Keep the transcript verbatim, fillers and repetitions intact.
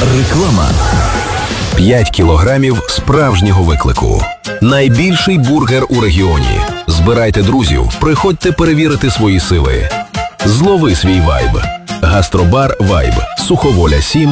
Реклама. п'ять кілограмів справжнього виклику. Найбільший бургер у регіоні. Збирайте друзів, приходьте перевірити свої сили. Злови свій вайб. Гастробар «Вайб». Суховоля сім,